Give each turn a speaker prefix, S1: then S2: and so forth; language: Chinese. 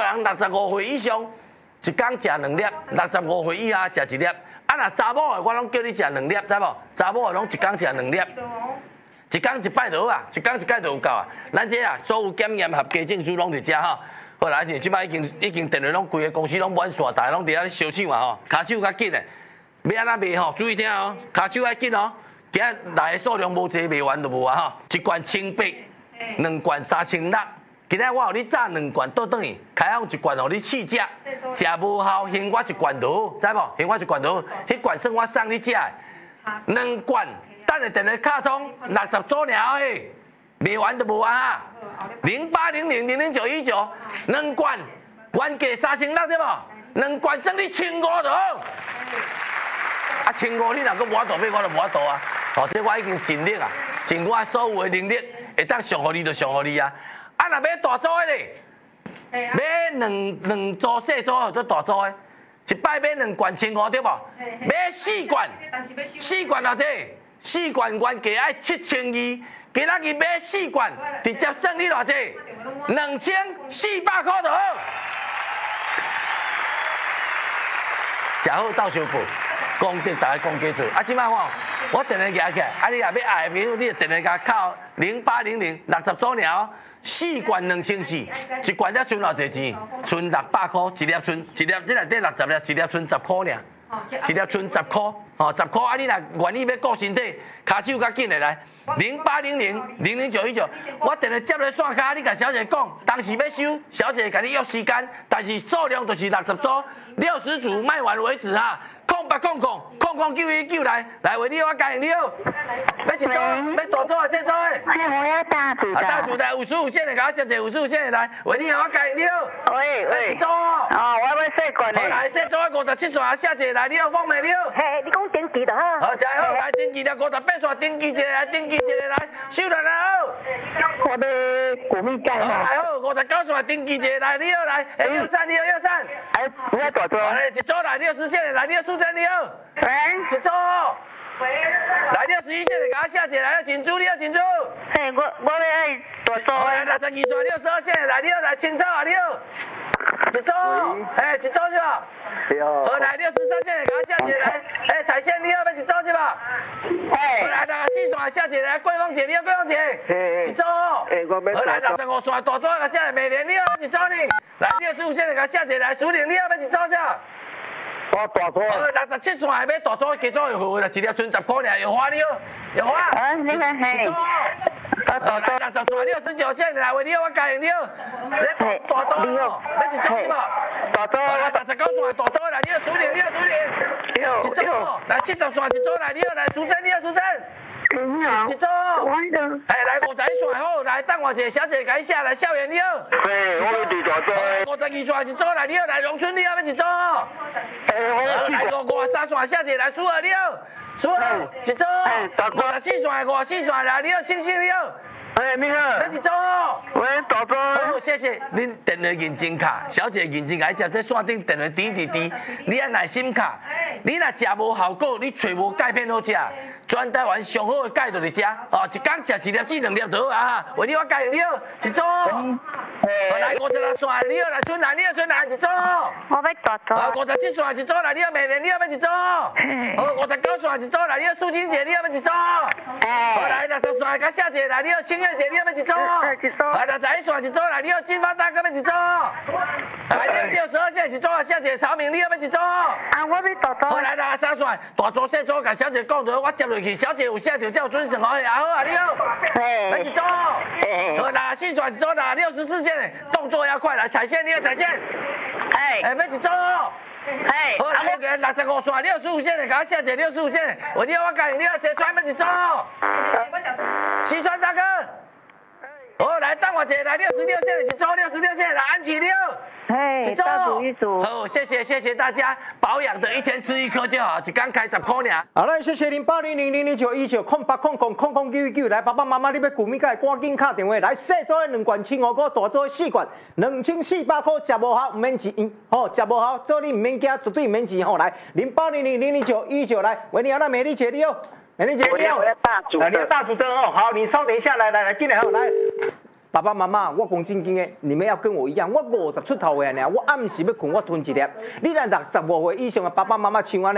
S1: 人65岁以上，一天食2粒；65岁以下食1粒。啊，若查某的，我拢叫你食2粒，知无？查某的拢一天食2粒，一天1摆就好啊，一天1摆就有够啊。咱这啊，所有检验合格证书拢伫遮吼。好啦，即摆已经电话拢规个公司拢满线，大家拢伫遐烧手啊吼，骹手较紧的，要安怎卖吼？注意听哦，骹手要紧哦。今日来的数量无济，卖完就无啊吼。一罐1800，2罐3600。今仔我互你炸2罐倒转去，开放1罐互你试食，食无效还我1罐就好，知无？还我1罐就好，迄罐算我送你食的。2罐，等下电话卡通60组尔嘿，卖完就无啊！0800000919，2罐原价3600对无？2罐算你1500就好。啊，1500你若阁无法度买，我就无法度啊。哦，这我已经尽力啊，尽我所有的能力，会当上互你就上互你啊。啊，若买大组的咧，买两组细组或者大组的，一摆买2罐1500对无？买4罐，4罐偌济？4罐原价爱7200，今仔日买4罐，直接算你偌济？2400块就好。食好斗相报，功德大家讲加做。啊，即摆吼，我电话举起来，啊，你若要爱的朋友，你就电话甲靠080060组尔哦。4罐2400，一罐才剩偌济钱？剩600块，一粒剩一粒，这内底60粒，一粒剩10块尔，一粒剩10块，吼10块。啊，你若愿意要顾身体，骹手较紧的来0800000919，我电话接落线卡，你甲小姐讲，当时要收，小姐甲你约时间，但是数量就是60组，60组卖完为止哈。0800009199来为你我教你了，要一组，要大组啊，小组的。
S2: 我要大组的。
S1: 大组的55线的，给我接者55线的来，为你我教你了。
S2: 喂，
S1: 要一组哦。
S2: 哦，我要细罐的。
S1: 来，小组的57线，下者来，你有放没了？
S2: 嘿，你讲登记就好。
S1: 好，真好，来登记了58线，登记一个来，登记一个来，收来了好。
S2: 我的古蜜钙哈。
S1: 来好，59线登记一个来，你好来，123，你好123。
S2: 哎，不要大组。
S1: 来，一组来60线的来，你好数针你好。
S2: 喂，
S1: 一组。来61线的，给我下者来，进驻你好进驻。
S2: 嘿，我要爱大组。
S1: 来62线62线的来，你好来清楚啊你好。一组，一组是吧？
S2: 对哦。
S1: 好，来63线的，给我下者来，彩线你好要一组是吧？
S2: 哎。
S1: 来64线下者来，桂芳姐你好桂芳姐。一组。
S2: 我要。
S1: 好，来65线大组给我下来，美莲你好要一组呢。来65线的，给我下者来，苏玲你好要一组是吧？
S2: 我大组。
S1: 67线还要大组，加组又好啦，一粒剩10块尔，有花你好，有花。
S2: 啊，你看嘿。
S1: 一组。来60线69线来，为你好我教你好。大组哦，要一组是吧？
S2: 大组。
S1: 来69线大组来，你好苏玲你好苏玲。一组。来70线一组来，你好来苏珍你好苏珍。
S2: 你好。
S1: 一组。来51线好，来等我一个小姐改下来，校园你好。
S2: 嘿，我要第大组。
S1: 52线一组来，你好来荣春你好要一组。来53线下姐来苏儿你好，苏儿一组。54线来，你好清新你好。
S2: 哎，你好。
S1: 要一组。
S2: 喂，大组。
S1: 好，谢谢。恁电话认证卡，小姐认证卡，只在线顶电话滴，你按耐心卡。你若食无效果，你找无钙片好食。全台湾上好的钙就伫遮，哦，一天食1粒至2粒就好啊！为你我教你好，一组。来56线，你好来春兰，你好春兰一组。
S2: 我要大组。
S1: 57线一组来，你好美莲，你好要一组。好，59线一组来，你好苏青姐，你好要一组。好来60线甲夏姐来，你好清月姐，你好要一组。来61线一组来，你好金发大哥要一组。来62线一组啊，夏姐曹明，你好要一组。
S2: 啊，我要大组。
S1: 好来63线大组小组，甲小姐讲着，我接落去，小姐有写着，才有准绳哦。好啊，你好。要一组。好64线一组啦，64线的动作要快，来踩线，你好踩线。要一组。好，来我给65线65线的，给我下者65线的，你好我教你好西川要一组。西川大哥。好，来等我一下，来66线的一组，66线来安琪你好。
S2: 嘿，大组一组。
S1: 好，谢谢大家，保养的一天吃1颗就好，一天开10块尔。
S3: 好来，谢谢080000091908009999来，爸爸妈妈你要顾米钙，赶紧打电话来，细组的2罐1500块，大组的4罐2400块，食无效唔免钱，食无效做你唔免惊，绝对唔免钱吼。来0800000919来，喂你好，那美丽姐你好，美丽姐你好，
S2: 我要大组的，
S3: 你要大组的哦，好，你稍等一下，来进来哦，来。 爸爸妈妈，我讲正经的，你们要跟我一样，我50出头的呢，我暗时要困，我吞一粒。你若65岁以上的爸爸妈妈像安尼。